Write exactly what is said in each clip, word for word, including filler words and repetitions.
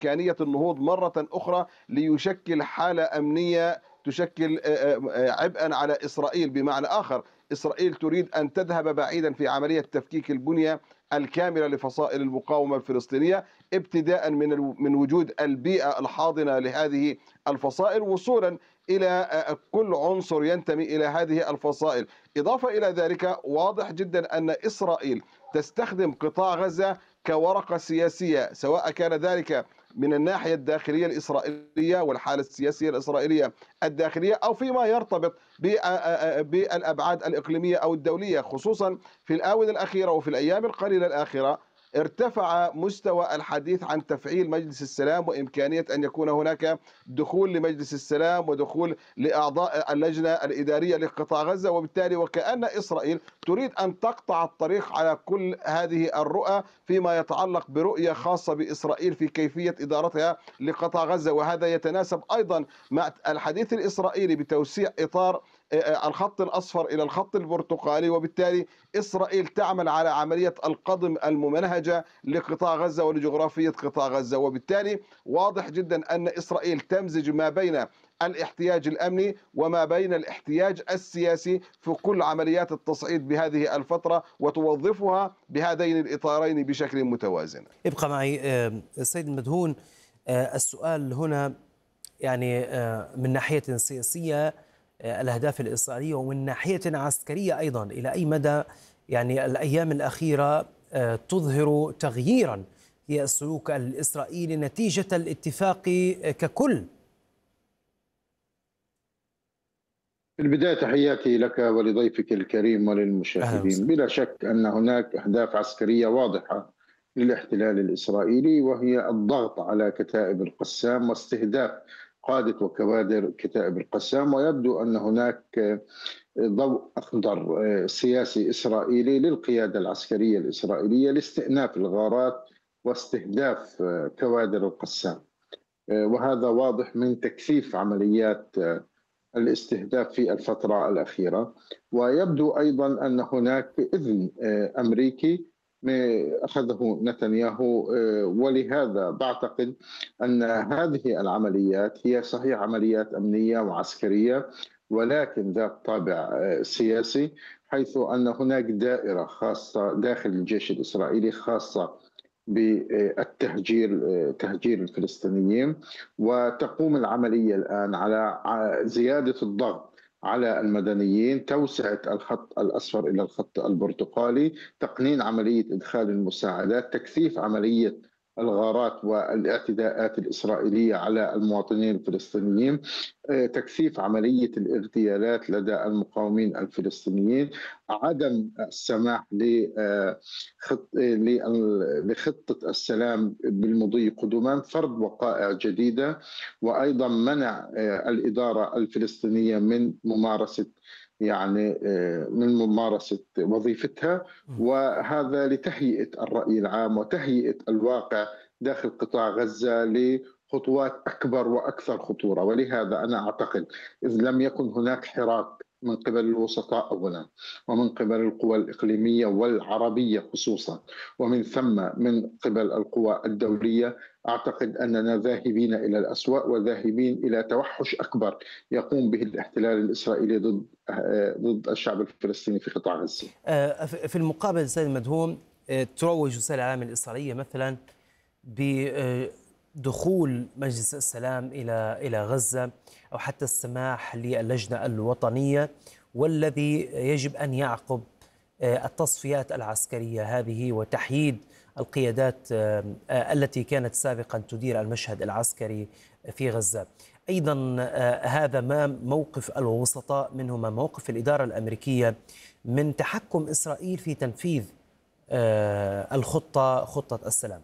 إمكانية النهوض مرة أخرى ليشكل حالة أمنية تشكل آه، آه، عبئا على إسرائيل. بمعنى آخر، إسرائيل تريد أن تذهب بعيدا في عملية تفكيك البنية الكاملة لفصائل المقاومة الفلسطينية، ابتداء من الو- من وجود البيئة الحاضنة لهذه الفصائل، وصولا إلى آه، كل عنصر ينتمي إلى هذه الفصائل. إضافة إلى ذلك، واضح جدا أن إسرائيل تستخدم قطاع غزة كورقة سياسية، سواء كان ذلك من الناحية الداخلية الإسرائيلية والحالة السياسية الإسرائيلية الداخلية، أو فيما يرتبط بالأبعاد الإقليمية أو الدولية. خصوصا في الآونة الأخيرة وفي الأيام القليلة الأخيرة ارتفع مستوى الحديث عن تفعيل مجلس السلام وإمكانية أن يكون هناك دخول لمجلس السلام ودخول لأعضاء اللجنة الإدارية لقطاع غزة. وبالتالي وكأن إسرائيل تريد أن تقطع الطريق على كل هذه الرؤى فيما يتعلق برؤية خاصة بإسرائيل في كيفية إدارتها لقطاع غزة. وهذا يتناسب أيضا مع الحديث الإسرائيلي بتوسيع إطار الخط الأصفر إلى الخط البرتقالي. وبالتالي إسرائيل تعمل على عملية القضم الممنهجة لقطاع غزة ولجغرافية قطاع غزة. وبالتالي واضح جدا أن إسرائيل تمزج ما بين الاحتياج الأمني وما بين الاحتياج السياسي في كل عمليات التصعيد بهذه الفترة، وتوظفها بهذين الإطارين بشكل متوازن. ابقى معي آه، السيد المدهون. آه، السؤال هنا يعني آه، من ناحية سياسية آه، الأهداف الإسرائيلية، ومن ناحية عسكرية أيضا، إلى أي مدى يعني الأيام الأخيرة آه، تظهر تغييرا في السلوك الإسرائيلي نتيجة الاتفاق ككل؟ في البداية تحياتي لك ولضيفك الكريم أهلا وللمشاهدين. وسهلا. بلا شك أن هناك أهداف عسكرية واضحة للاحتلال الإسرائيلي، وهي الضغط على كتائب القسام واستهداف قادة وكوادر كتائب القسام. ويبدو أن هناك ضوء أخضر سياسي إسرائيلي للقيادة العسكرية الإسرائيلية لاستئناف الغارات واستهداف كوادر القسام، وهذا واضح من تكثيف عمليات الاستهداف في الفترة الأخيرة. ويبدو أيضا أن هناك إذن أمريكي أخذه نتنياهو، ولهذا بعتقد أن هذه العمليات هي صحيح عمليات أمنية وعسكرية، ولكن ذات طابع سياسي، حيث أن هناك دائرة خاصة داخل الجيش الإسرائيلي خاصة بالتهجير تهجير الفلسطينيين. وتقوم العملية الآن على زيادة الضغط على المدنيين، توسعة الخط الأصفر إلى الخط البرتقالي، تقنين عملية إدخال المساعدات، تكثيف عملية الغارات والاعتداءات الإسرائيلية على المواطنين الفلسطينيين، تكثيف عملية الاغتيالات لدى المقاومين الفلسطينيين، عدم السماح لخطة السلام بالمضي قدما، فرض وقائع جديدة، وأيضا منع الإدارة الفلسطينية من ممارسة يعني من ممارسة وظيفتها. وهذا لتهيئة الرأي العام وتهيئة الواقع داخل قطاع غزة لخطوات أكبر وأكثر خطورة. ولهذا أنا أعتقد إذ لم يكن هناك حراك من قبل الوسطاء أولا، ومن قبل القوى الإقليمية والعربية خصوصا، ومن ثم من قبل القوى الدولية، أعتقد أننا ذاهبين إلى الأسوأ وذاهبين إلى توحش أكبر يقوم به الاحتلال الإسرائيلي ضد ضد الشعب الفلسطيني في قطاع غزة. في المقابل سيد المدهون، تروج وسائل الإعلام الإسرائيلية مثلا بدخول مجلس السلام إلى إلى غزة، أو حتى السماح للجنة الوطنية، والذي يجب أن يعقب التصفيات العسكرية هذه وتحييد القيادات التي كانت سابقا تدير المشهد العسكري في غزة. أيضا هذا ما موقف الوسطاء منه، ما موقف الإدارة الأمريكية من تحكم إسرائيل في تنفيذ الخطة خطة السلام؟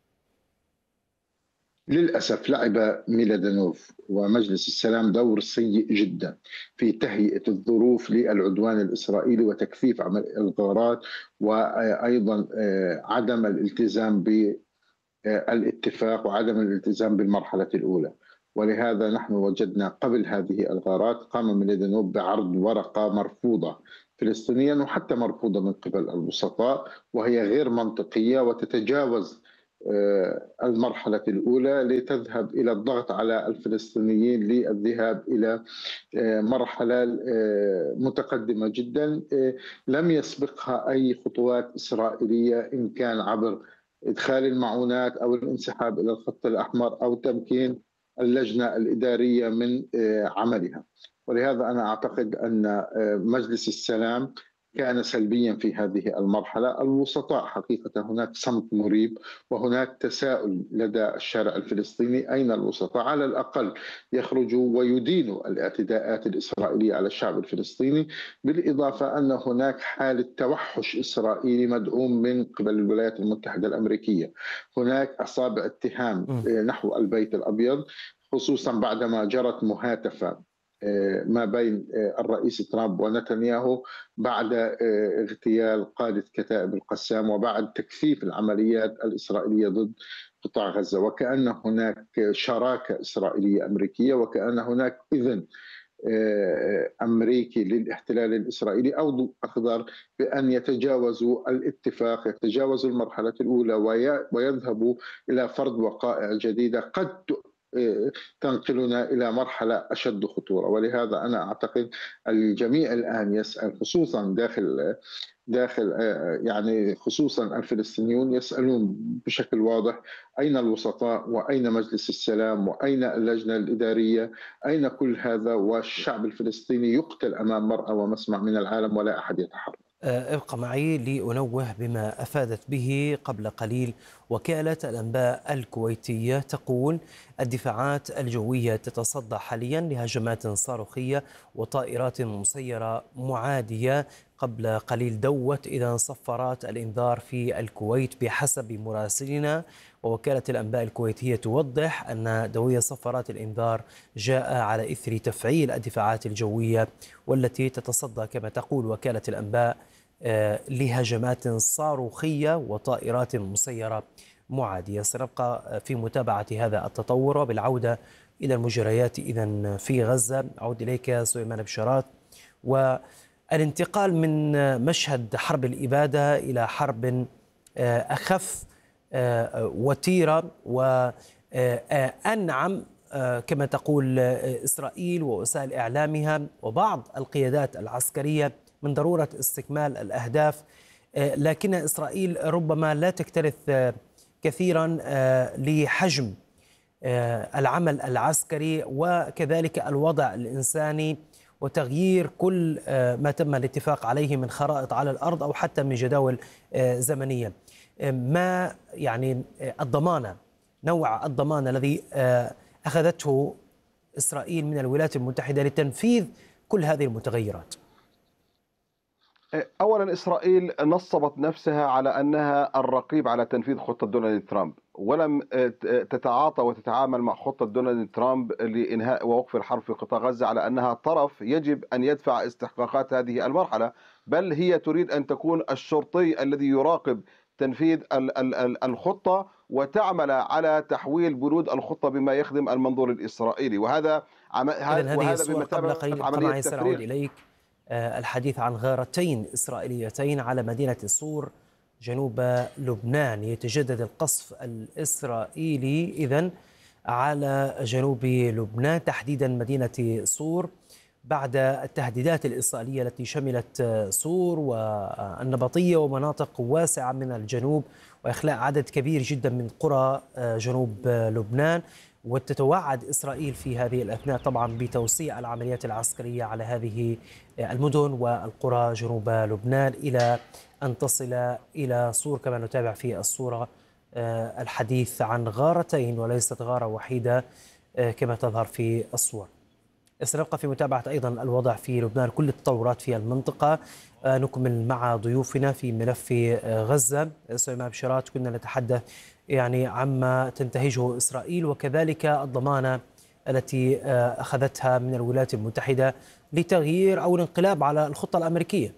للأسف لعب ميلادانوف ومجلس السلام دور سيء جدا في تهيئة الظروف للعدوان الإسرائيلي وتكثيف عمل الغارات، وأيضا عدم الالتزام بالاتفاق وعدم الالتزام بالمرحلة الأولى. ولهذا نحن وجدنا قبل هذه الغارات قام ميلادانوف بعرض ورقة مرفوضة فلسطينيا وحتى مرفوضة من قبل الوسطاء، وهي غير منطقية وتتجاوز المرحلة الأولى لتذهب إلى الضغط على الفلسطينيين للذهاب إلى مرحلة متقدمة جدا لم يسبقها أي خطوات إسرائيلية، إن كان عبر إدخال المعونات أو الانسحاب إلى الخط الأحمر أو تمكين اللجنة الإدارية من عملها. ولهذا أنا أعتقد أن مجلس السلام كان سلبيا في هذه المرحلة. الوسطاء حقيقة هناك صمت مريب وهناك تساؤل لدى الشارع الفلسطيني، أين الوسطاء؟ على الأقل يخرجوا ويدينوا الاعتداءات الإسرائيلية على الشعب الفلسطيني، بالإضافة أن هناك حالة توحش إسرائيلي مدعوم من قبل الولايات المتحدة الأمريكية. هناك أصابع اتهام نحو البيت الأبيض، خصوصا بعدما جرت مهاتفة ما بين الرئيس ترامب ونتنياهو بعد اغتيال قادة كتائب القسام وبعد تكثيف العمليات الإسرائيلية ضد قطاع غزة، وكأن هناك شراكة إسرائيلية أمريكية، وكأن هناك إذن أمريكي للاحتلال الإسرائيلي أو ضوء أخضر بأن يتجاوزوا الاتفاق، يتجاوزوا المرحلة الأولى ويذهبوا إلى فرض وقائع جديدة قد تنقلنا إلى مرحلة أشد خطورة. ولهذا أنا أعتقد الجميع الآن يسأل، خصوصا داخل داخل يعني خصوصا الفلسطينيون يسألون بشكل واضح أين الوسطاء وأين مجلس السلام وأين اللجنة الإدارية، أين كل هذا؟ والشعب الفلسطيني يقتل أمام مرأى ومسمع من العالم ولا أحد يتحرك. ابقى معي لأنوه بما أفادت به قبل قليل وكالة الأنباء الكويتية، تقول الدفاعات الجوية تتصدى حاليا لهجمات صاروخية وطائرات مسيرة معادية. قبل قليل دوت إذا صفارات الإنذار في الكويت بحسب مراسلنا، ووكالة الأنباء الكويتية توضح أن دوية صفارات الإنذار جاء على إثر تفعيل الدفاعات الجوية والتي تتصدى كما تقول وكالة الأنباء لهجمات صاروخية وطائرات مسيرة معادية. سنبقى في متابعة هذا التطور وبالعودة إلى المجريات إذن في غزة. أعود إليك سليمان بشارات، والانتقال من مشهد حرب الإبادة إلى حرب أخف وتيرة وأنعم كما تقول إسرائيل ووسائل إعلامها وبعض القيادات العسكرية من ضرورة استكمال الأهداف، لكن إسرائيل ربما لا تكترث كثيرا لحجم العمل العسكري وكذلك الوضع الإنساني وتغيير كل ما تم الاتفاق عليه من خرائط على الأرض أو حتى من جداول زمنية. ما يعني الضمانة، نوع الضمانة الذي أخذته إسرائيل من الولايات المتحدة لتنفيذ كل هذه المتغيرات؟ أولا إسرائيل نصبت نفسها على أنها الرقيب على تنفيذ خطة دونالد ترامب، ولم تتعاطى وتتعامل مع خطة دونالد ترامب لإنهاء ووقف الحرب في قطاع غزة على أنها طرف يجب أن يدفع استحقاقات هذه المرحلة، بل هي تريد أن تكون الشرطي الذي يراقب تنفيذ الخطة وتعمل على تحويل بنود الخطة بما يخدم المنظور الإسرائيلي. وهذا وهذا بمثابة عملية التفريغ. إليك الحديث عن غارتين إسرائيليتين على مدينة صور جنوب لبنان. يتجدد القصف الإسرائيلي إذن على جنوب لبنان تحديدا مدينة صور بعد التهديدات الإسرائيلية التي شملت صور والنبطية ومناطق واسعة من الجنوب وإخلاء عدد كبير جدا من قرى جنوب لبنان. وتتوعد إسرائيل في هذه الأثناء طبعا بتوسيع العمليات العسكرية على هذه المدن والقرى جنوب لبنان إلى أن تصل إلى صور. كما نتابع في الصورة الحديث عن غارتين وليست غارة وحيدة كما تظهر في الصور. سنبقى في متابعة أيضا الوضع في لبنان، كل التطورات في المنطقة. نكمل مع ضيوفنا في ملف غزة. سليمان بشارات، كنا نتحدث يعني عما تنتهجه إسرائيل وكذلك الضمانة التي أخذتها من الولايات المتحدة لتغيير أو الانقلاب على الخطة الأمريكية.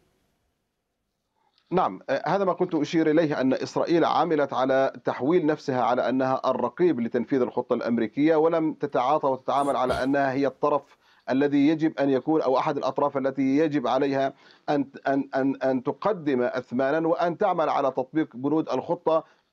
نعم، هذا ما كنت أشير إليه، أن إسرائيل عملت على تحويل نفسها على أنها الرقيب لتنفيذ الخطة الأمريكية، ولم تتعاطى وتتعامل على أنها هي الطرف الذي يجب أن يكون أو أحد الأطراف التي يجب عليها أن أن أن أن تقدم أثمانا وأن تعمل على تطبيق بنود الخطة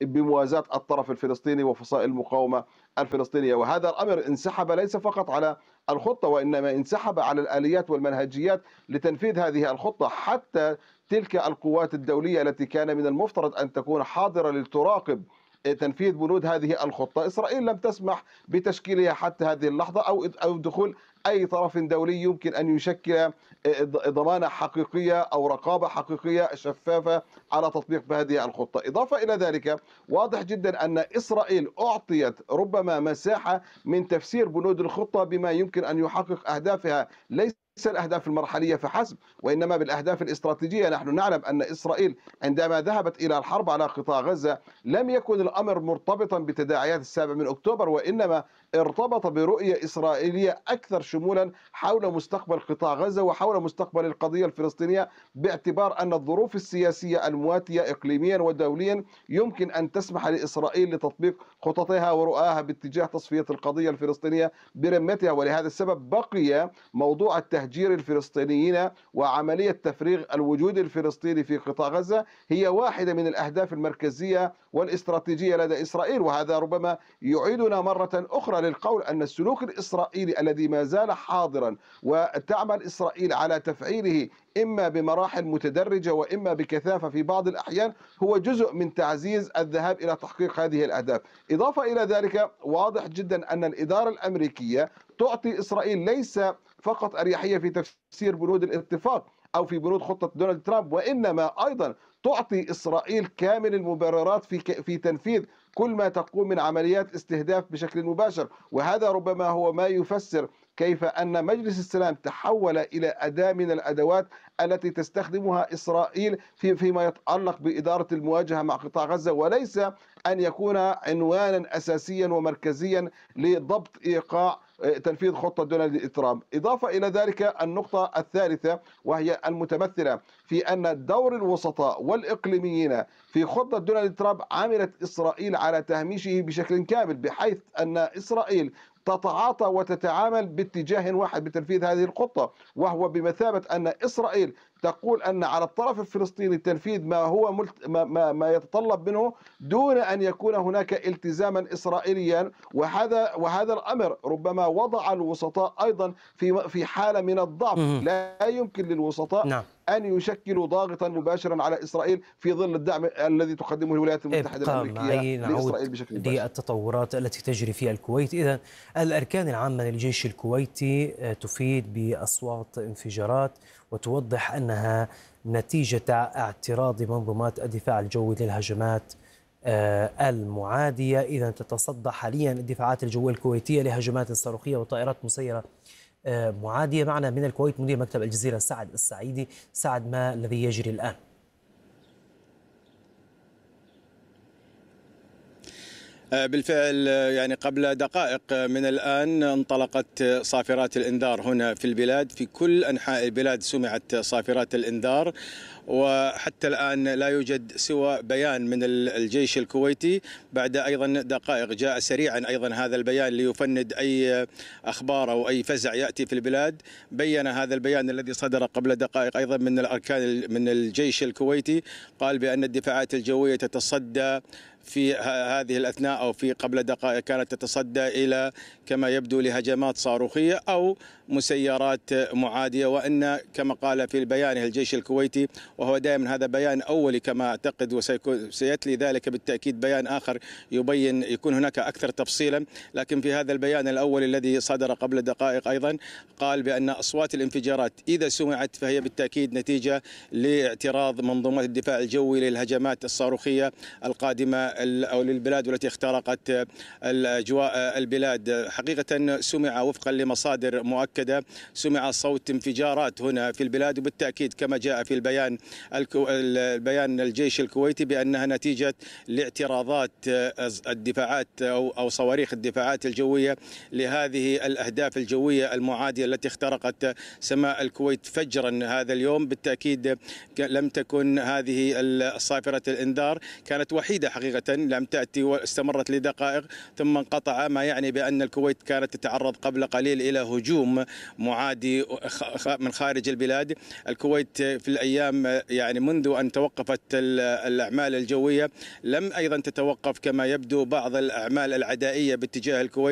بموازاة الطرف الفلسطيني وفصائل المقاومة الفلسطينية. وهذا الأمر انسحب ليس فقط على الخطة، وإنما انسحب على الآليات والمنهجيات لتنفيذ هذه الخطة. حتى تلك القوات الدولية التي كان من المفترض أن تكون حاضرة لتراقب تنفيذ بنود هذه الخطة، إسرائيل لم تسمح بتشكيلها حتى هذه اللحظة أو أو دخول أي طرف دولي يمكن أن يشكل ضمانة حقيقية أو رقابة حقيقية شفافة على تطبيق هذه الخطة. إضافة إلى ذلك، واضح جدا أن إسرائيل أعطيت ربما مساحة من تفسير بنود الخطة بما يمكن أن يحقق أهدافها، ليس الأهداف المرحلية فحسب، وإنما بالأهداف الاستراتيجية. نحن نعلم أن إسرائيل عندما ذهبت إلى الحرب على قطاع غزة لم يكن الأمر مرتبطا بتداعيات السابع من أكتوبر، وإنما ارتبط برؤية إسرائيلية أكثر شمولا حول مستقبل قطاع غزة وحول مستقبل القضية الفلسطينية، باعتبار أن الظروف السياسية المواتية إقليميا ودوليا يمكن أن تسمح لإسرائيل لتطبيق خططها ورؤاها باتجاه تصفية القضية الفلسطينية برمتها. ولهذا السبب بقي موضوع التهجير الفلسطينيين وعملية تفريغ الوجود الفلسطيني في قطاع غزة هي واحدة من الأهداف المركزية والاستراتيجية لدى إسرائيل. وهذا ربما يعيدنا مرة أخرى للقول أن السلوك الإسرائيلي الذي ما زال حاضرا وتعمل إسرائيل على تفعيله إما بمراحل متدرجة وإما بكثافة في بعض الأحيان هو جزء من تعزيز الذهاب إلى تحقيق هذه الأهداف. إضافة إلى ذلك، واضح جدا أن الإدارة الأمريكية تعطي إسرائيل ليس فقط أريحية في تفسير بنود الاتفاق أو في بنود خطة دونالد ترامب، وإنما أيضا تعطي إسرائيل كامل المبررات في في تنفيذ كل ما تقوم من عمليات استهداف بشكل مباشر. وهذا ربما هو ما يفسر كيف أن مجلس السلام تحول إلى أداة من الأدوات التي تستخدمها إسرائيل في فيما يتعلق بإدارة المواجهة مع قطاع غزة، وليس أن يكون عنوانا أساسيا ومركزيا لضبط إيقاع تنفيذ خطة دونالد ترامب. إضافة إلى ذلك، النقطة الثالثة وهي المتمثلة في أن دور الوسطاء والإقليميين في خطة دونالد ترامب عملت إسرائيل على تهميشه بشكل كامل، بحيث أن إسرائيل تتعاطى وتتعامل باتجاه واحد بتنفيذ هذه الخطة، وهو بمثابة أن إسرائيل تقول أن على الطرف الفلسطيني تنفيذ ما هو ملت... ما... ما... ما يتطلب منه دون أن يكون هناك التزاما إسرائيليا. وهذا وهذا الأمر ربما وضع الوسطاء أيضا في في حالة من الضعف. لا يمكن للوسطاء نعم. أن يشكلوا ضاغطا مباشرا على إسرائيل في ظل الدعم الذي تقدمه الولايات المتحدة الأمريكية لإسرائيل بشكل مباشر. للتطورات التي تجري في الكويت، إذن الأركان العامة للجيش الكويتي تفيد بأصوات انفجارات وتوضح أنها نتيجة اعتراض منظومات الدفاع الجوي للهجمات المعادية. إذا تتصدى حاليا الدفاعات الجوية الكويتية لهجمات صاروخية وطائرات مسيرة معادية. معنا من الكويت مدير مكتب الجزيرة سعد السعيدي. سعد، ما الذي يجري الآن؟ بالفعل يعني قبل دقائق من الآن انطلقت صافرات الإنذار هنا في البلاد، في كل أنحاء البلاد سمعت صافرات الإنذار، وحتى الآن لا يوجد سوى بيان من الجيش الكويتي. بعد أيضا دقائق جاء سريعا أيضا هذا البيان ليفند أي أخبار أو أي فزع يأتي في البلاد. بين هذا البيان الذي صدر قبل دقائق أيضا من الأركان من الجيش الكويتي، قال بأن الدفاعات الجوية تتصدى في هذه الأثناء أو في قبل دقائق كانت تتصدى إلى كما يبدو لهجمات صاروخية أو مسيرات معادية، وأن كما قال في بيانه الجيش الكويتي، وهو دائما هذا بيان أولي كما أعتقد وسيتلي ذلك بالتأكيد بيان آخر يبين يكون هناك أكثر تفصيلا، لكن في هذا البيان الأول الذي صدر قبل دقائق أيضا قال بأن أصوات الانفجارات إذا سمعت فهي بالتأكيد نتيجة لاعتراض منظومات الدفاع الجوي للهجمات الصاروخية القادمة أو للبلاد والتي اخترقت الأجواء البلاد. حقيقة سمع وفقا لمصادر مؤكدة سمع صوت انفجارات هنا في البلاد، وبالتأكيد كما جاء في البيان البيان الجيش الكويتي بأنها نتيجة لاعتراضات الدفاعات أو أو صواريخ الدفاعات الجوية لهذه الأهداف الجوية المعادية التي اخترقت سماء الكويت فجرا هذا اليوم. بالتأكيد لم تكن هذه صافرة الإنذار كانت وحيدة حقيقة، لم تأتي واستمرت لدقائق ثم انقطع، ما يعني بأن الكويت كانت تتعرض قبل قليل إلى هجوم معادي من خارج البلاد. الكويت في الأيام يعني منذ أن توقفت الأعمال الجوية لم أيضا تتوقف كما يبدو بعض الأعمال العدائية باتجاه الكويت.